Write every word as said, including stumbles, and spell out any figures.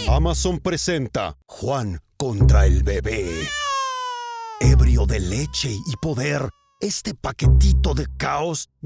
Amazon presenta Juan contra el bebé. Ebrio de leche y poder, este paquetito de caos